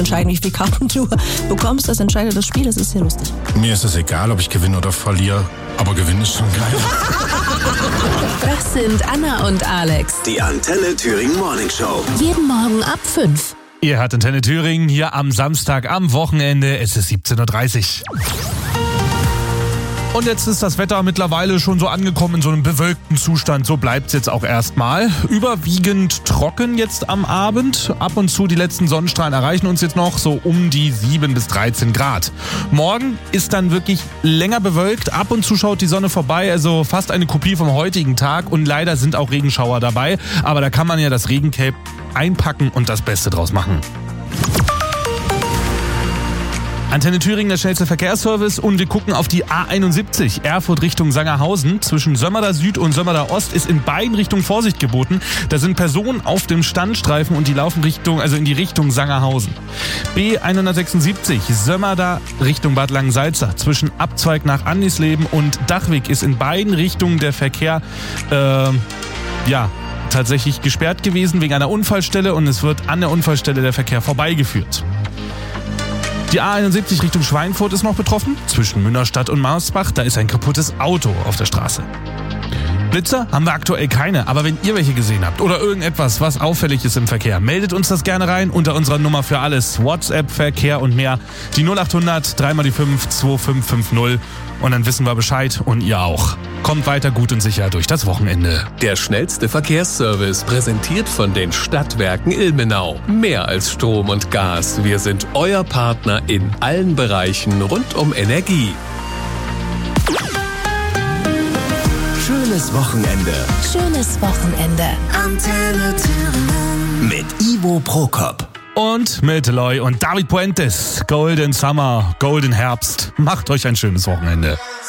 entscheiden, wie viele Karten du bekommst. Das entscheidet das Spiel, das ist sehr lustig. Mir ist es egal, ob ich gewinne oder verliere, aber gewinnen ist schon geil. Das sind Anna und Alex. Die Antenne Thüringen Morning Show. Jeden Morgen ab 5. Ihr hört Antenne Thüringen hier am Samstag, am Wochenende. Es ist 17.30 Uhr. Und jetzt ist das Wetter mittlerweile schon so angekommen in so einem bewölkten Zustand. So bleibt's jetzt auch erstmal. Überwiegend trocken jetzt am Abend. Ab und zu die letzten Sonnenstrahlen erreichen uns jetzt noch so um die 7 bis 13 Grad. Morgen ist dann wirklich länger bewölkt. Ab und zu schaut die Sonne vorbei. Also fast eine Kopie vom heutigen Tag. Und leider sind auch Regenschauer dabei. Aber da kann man ja das Regencape einpacken und das Beste draus machen. Antenne Thüringen, der schnellste Verkehrsservice, und wir gucken auf die A71, Erfurt Richtung Sangerhausen. Zwischen Sömmerda Süd und Sömmerda Ost ist in beiden Richtungen Vorsicht geboten. Da sind Personen auf dem Standstreifen und die laufen in die Richtung Sangerhausen. B176, Sömmerda Richtung Bad Langensalza. Zwischen Abzweig nach Andisleben und Dachwig ist in beiden Richtungen der Verkehr, tatsächlich gesperrt gewesen wegen einer Unfallstelle, und es wird an der Unfallstelle der Verkehr vorbeigeführt. Die A71 Richtung Schweinfurt ist noch betroffen. Zwischen Münnerstadt und Marsbach, da ist ein kaputtes Auto auf der Straße. Blitzer haben wir aktuell keine, aber wenn ihr welche gesehen habt oder irgendetwas, was auffällig ist im Verkehr, meldet uns das gerne rein unter unserer Nummer für alles. WhatsApp, Verkehr und mehr. Die 0800 3x5 2550. Und dann wissen wir Bescheid, und ihr auch. Kommt weiter gut und sicher durch das Wochenende. Der schnellste Verkehrsservice, präsentiert von den Stadtwerken Ilmenau. Mehr als Strom und Gas. Wir sind euer Partner in allen Bereichen rund um Energie. Schönes Wochenende. Schönes Wochenende. Antenne Thüringen. Mit Ivo Prokop. Und mit Loy und David Puentes. Golden Summer, Golden Herbst. Macht euch ein schönes Wochenende.